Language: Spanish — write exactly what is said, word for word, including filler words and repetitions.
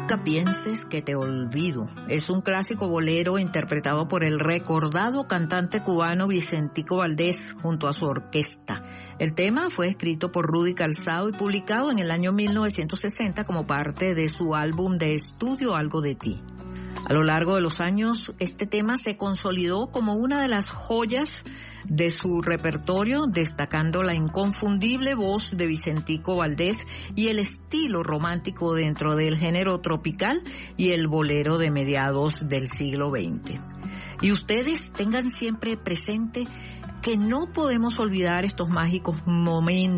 Nunca pienses que te olvido. Es un clásico bolero interpretado por el recordado cantante cubano Vicentico Valdés junto a su orquesta. El tema fue escrito por Rudy Calzado y publicado en el año mil novecientos sesenta como parte de su álbum de estudio Algo de ti. A lo largo de los años, este tema se consolidó como una de las joyas de su repertorio, destacando la inconfundible voz de Vicentico Valdés y el estilo romántico dentro del género tropical y el bolero de mediados del siglo veinte. Y ustedes tengan siempre presente que no podemos olvidar estos mágicos momentos